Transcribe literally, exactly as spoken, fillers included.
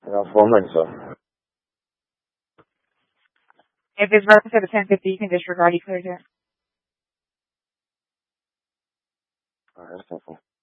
Uh, four minutes, sir. If it's reference at a ten fifty, you can disregard. He clears it. All right, that's simple.